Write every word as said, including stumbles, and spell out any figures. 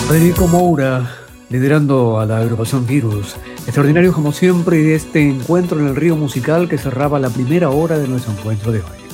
Federico Moura, liderando a la agrupación Virus. Extraordinario como siempre este encuentro en el río musical que cerraba la primera hora de nuestro encuentro de hoy.